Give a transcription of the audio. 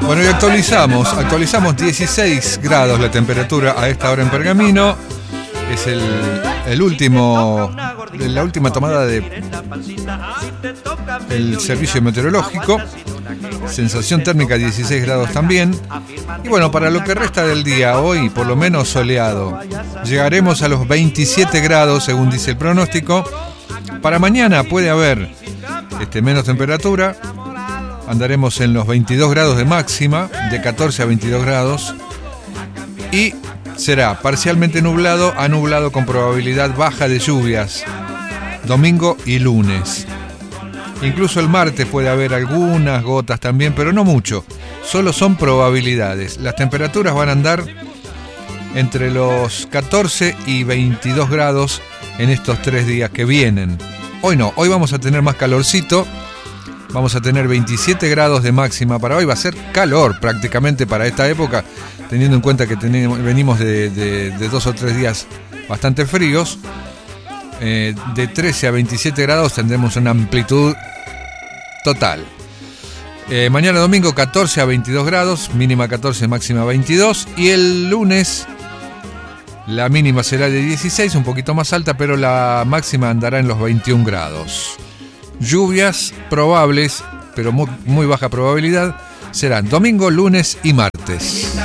Bueno, y actualizamos 16 grados la temperatura a esta hora en Pergamino. Es la última tomada del servicio meteorológico. Sensación térmica 16 grados también. Y bueno, para lo que resta del día, hoy por lo menos soleado. Llegaremos a los 27 grados según dice el pronóstico. Para mañana puede haber menos temperatura. Andaremos en los 22 grados de máxima, de 14 a 22 grados. Y será parcialmente nublado a nublado con probabilidad baja de lluvias, domingo y lunes. Incluso el martes puede haber algunas gotas también, pero no mucho. Solo son probabilidades. Las temperaturas van a andar entre los 14 y 22 grados en estos 3 días que vienen. Hoy no, hoy vamos a tener más calorcito. Vamos a tener 27 grados de máxima para hoy. Va a ser calor prácticamente para esta época, teniendo en cuenta que venimos de 2 o 3 días bastante fríos. De 13 a 27 grados tendremos una amplitud total. Mañana domingo 14 a 22 grados, mínima 14, máxima 22. Y el lunes la mínima será de 16, un poquito más alta, pero la máxima andará en los 21 grados. Lluvias probables, pero muy baja probabilidad, serán domingo, lunes y martes.